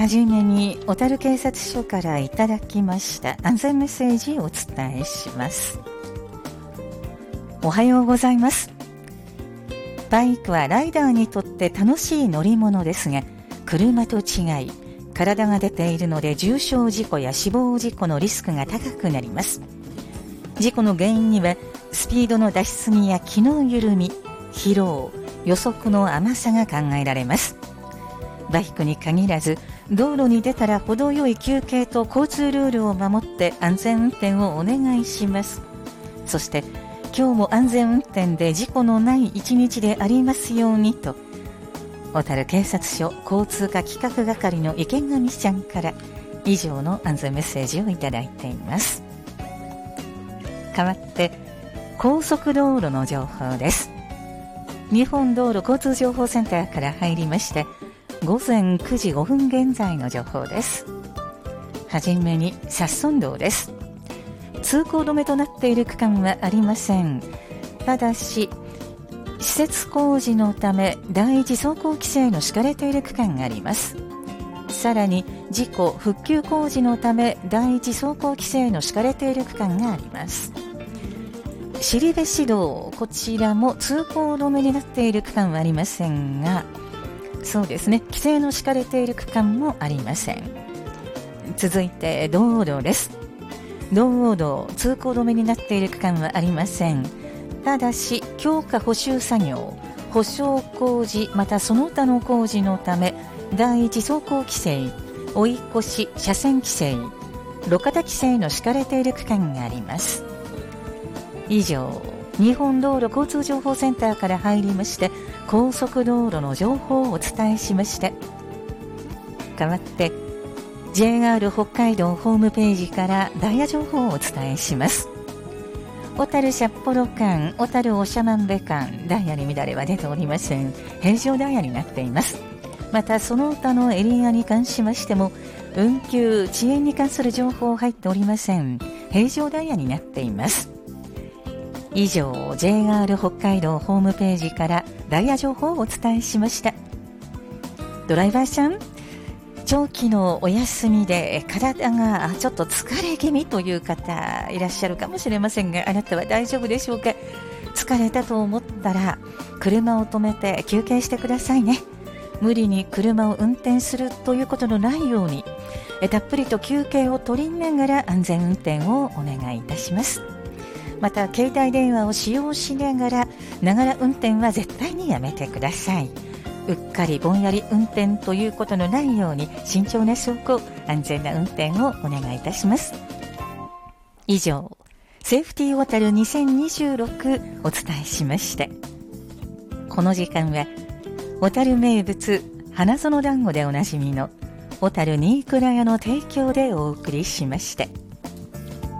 はじめに小樽警察署からいただきました安全メッセージをお伝えします。おはようございます。バイクはライダーにとって楽しい乗り物ですが、車と違い体が出ているので重傷事故や死亡事故のリスクが高くなります。事故の原因にはスピードの出しすぎや気の緩み、疲労、予測の甘さが考えられます。バイクに限らず道路に出たら程よい休憩と交通ルールを守って安全運転をお願いします。そして今日も安全運転で事故のない一日でありますようにと、小樽警察署交通課企画係の池上ちゃんから以上の安全メッセージをいただいています。代わって高速道路の情報です。日本道路交通情報センターから入りまして午前9時5分現在の情報です。はじめに札村道です。通行止めとなっている区間はありません。ただし施設工事のため第一走行規制の敷かれている区間があります。さらに事故復旧工事のため第一走行規制の敷かれている区間があります。後部市道、こちらも通行止めになっている区間はありませんが、そうですね、規制の敷かれている区間もありません。続いて道路です。道路、通行止めになっている区間はありません。ただし強化補修作業、舗装工事またその他の工事のため第一走行規制、追い越し車線規制、路肩規制の敷かれている区間があります。以上、日本道路交通情報センターから入りまして高速道路の情報をお伝えしました。代わって JR 北海道ホームページからダイヤ情報をお伝えします。小樽札幌間、小樽長万部間、ダイヤに乱れは出ておりません。平常ダイヤになっています。またその他のエリアに関しましても運休、遅延に関する情報入っておりません。平常ダイヤになっています。以上、 JR 北海道ホームページからダイヤ情報をお伝えしました。ドライバーさん、長期のお休みで体がちょっと疲れ気味という方いらっしゃるかもしれませんが、あなたは大丈夫でしょうか。疲れたと思ったら車を止めて休憩してくださいね。無理に車を運転するということのないようにたっぷりと休憩を取りながら安全運転をお願いいたします。また携帯電話を使用しながらながら運転は絶対にやめてください。うっかりぼんやり運転ということのないように慎重な走行、安全な運転をお願いいたします。以上、セーフティー小樽2026お伝えしました。この時間は小樽名物花園団子でおなじみの小樽新倉屋の提供でお送りしました。